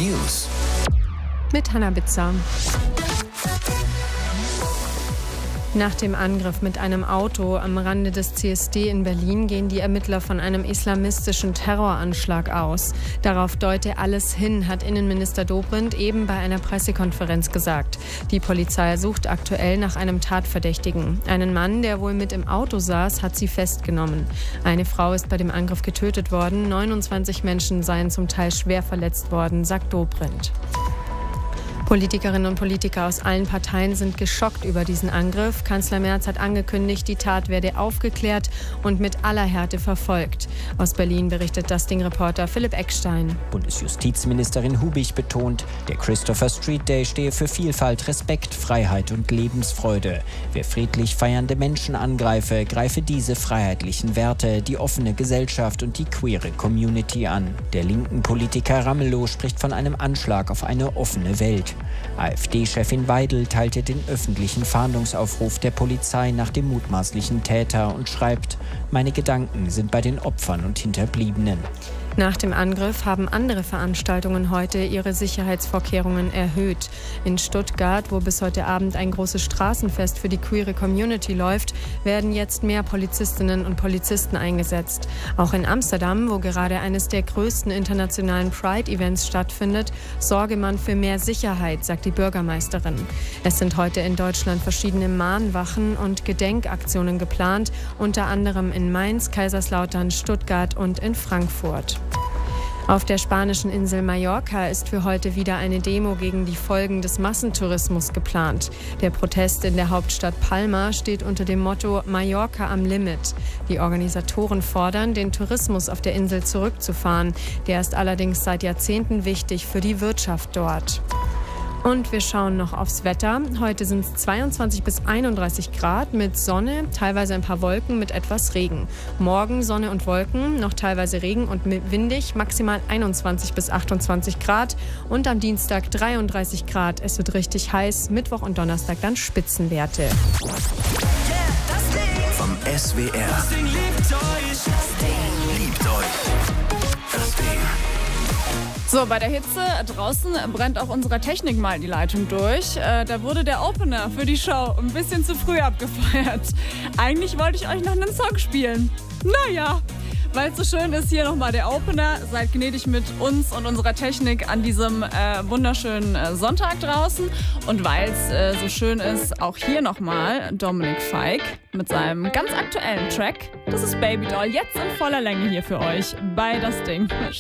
News mit Hannah Bitzer. Nach dem Angriff mit einem Auto am Rande des CSD in Berlin gehen die Ermittler von einem islamistischen Terroranschlag aus. Darauf deute alles hin, hat Innenminister Dobrindt eben bei einer Pressekonferenz gesagt. Die Polizei sucht aktuell nach einem Tatverdächtigen. Einen Mann, der wohl mit im Auto saß, hat sie festgenommen. Eine Frau ist bei dem Angriff getötet worden. 29 Menschen seien zum Teil schwer verletzt worden, sagt Dobrindt. Politikerinnen und Politiker aus allen Parteien sind geschockt über diesen Angriff. Kanzler Merz hat angekündigt, die Tat werde aufgeklärt und mit aller Härte verfolgt. Aus Berlin berichtet das Ding-Reporter Philipp Eckstein. Bundesjustizministerin Hubig betont, der Christopher Street Day stehe für Vielfalt, Respekt, Freiheit und Lebensfreude. Wer friedlich feiernde Menschen angreife, greife diese freiheitlichen Werte, die offene Gesellschaft und die queere Community an. Der linken Politiker Ramelow spricht von einem Anschlag auf eine offene Welt. AfD-Chefin Weidel teilte den öffentlichen Fahndungsaufruf der Polizei nach dem mutmaßlichen Täter und schreibt: Meine Gedanken sind bei den Opfern und Hinterbliebenen. Nach dem Angriff haben andere Veranstaltungen heute ihre Sicherheitsvorkehrungen erhöht. In Stuttgart, wo bis heute Abend ein großes Straßenfest für die queere Community läuft, werden jetzt mehr Polizistinnen und Polizisten eingesetzt. Auch in Amsterdam, wo gerade eines der größten internationalen Pride-Events stattfindet, sorge man für mehr Sicherheit, sagt die Bürgermeisterin. Es sind heute in Deutschland verschiedene Mahnwachen und Gedenkaktionen geplant, unter anderem in Mainz, Kaiserslautern, Stuttgart und in Frankfurt. Auf der spanischen Insel Mallorca ist für heute wieder eine Demo gegen die Folgen des Massentourismus geplant. Der Protest in der Hauptstadt Palma steht unter dem Motto Mallorca am Limit. Die Organisatoren fordern, den Tourismus auf der Insel zurückzufahren. Der ist allerdings seit Jahrzehnten wichtig für die Wirtschaft dort. Und wir schauen noch aufs Wetter. Heute sind es 22 bis 31 Grad mit Sonne, teilweise ein paar Wolken mit etwas Regen. Morgen Sonne und Wolken, noch teilweise Regen und windig, maximal 21 bis 28 Grad. Und am Dienstag 33 Grad. Es wird richtig heiß. Mittwoch und Donnerstag dann Spitzenwerte. vom SWR. Das Ding liebt euch. Liebt euch. Das Ding. So, bei der Hitze draußen brennt auch unserer Technik mal die Leitung durch. Da wurde der Opener für die Show ein bisschen zu früh abgefeuert. Eigentlich wollte ich euch noch einen Song spielen. Naja, weil es so schön ist, hier nochmal der Opener. Seid gnädig mit uns und unserer Technik an diesem wunderschönen Sonntag draußen. Und weil es so schön ist, auch hier nochmal Dominik Feick mit seinem ganz aktuellen Track. Das ist Baby Doll, jetzt in voller Länge hier für euch bei Das Ding.